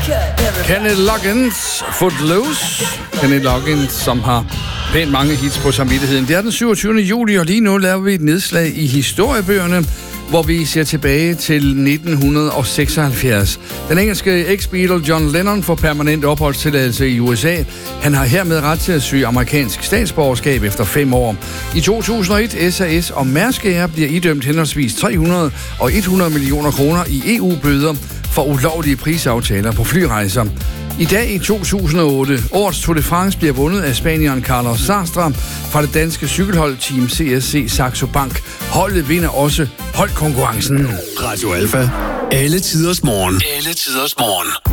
Kenny Loggins, Footloose. Kenny Loggins, som har pænt mange hits på samvittigheden. Det er den 27. juli, og lige nu laver vi et nedslag i historiebøgerne, hvor vi ser tilbage til 1976. Den engelske ex-Beatle John Lennon får permanent opholdstilladelse i USA. Han har hermed ret til at søge amerikansk statsborgerskab efter 5 år. I 2001, SAS og Mærsk Air bliver idømt henholdsvis 300 og 100 millioner kroner i EU-bøder for ulovlige prisaftaler på flyrejser. I dag i 2008, årets Tour de France bliver vundet af spanieren Carlos Sastre fra det danske cykelhold Team CSC Saxo Bank. Holdet vinder også holdkonkurrencen. Radio Alpha. Alle tiders morgen. Alle tiders morgen.